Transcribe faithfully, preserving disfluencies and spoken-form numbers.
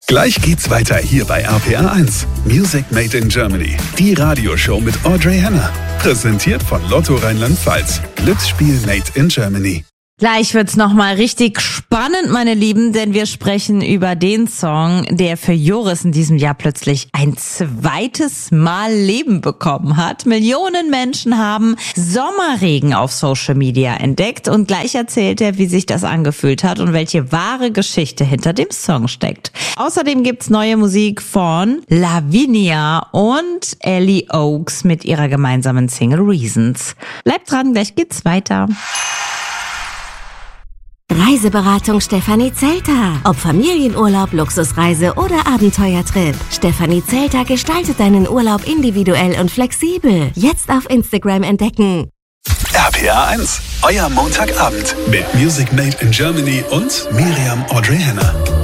Gleich geht's weiter hier bei R P R eins. Music Made in Germany. Die Radioshow mit Audrey Henner. Präsentiert von Lotto Rheinland-Pfalz. Glücksspiel Made in Germany. Gleich wird's nochmal richtig spannend, meine Lieben, denn wir sprechen über den Song, der für Joris in diesem Jahr plötzlich ein zweites Mal Leben bekommen hat. Millionen Menschen haben Sommerregen auf Social Media entdeckt und gleich erzählt er, wie sich das angefühlt hat und welche wahre Geschichte hinter dem Song steckt. Außerdem gibt's neue Musik von Lavinia und Ellie Oaks mit ihrer gemeinsamen Single Reasons. Bleibt dran, gleich geht's weiter. Reiseberatung Stefanie Zelter. Ob Familienurlaub, Luxusreise oder Abenteuertrip. Stefanie Zelter gestaltet deinen Urlaub individuell und flexibel. Jetzt auf Instagram entdecken. R P R eins, euer Montagabend mit Music Made in Germany und Miriam Audrey Henner.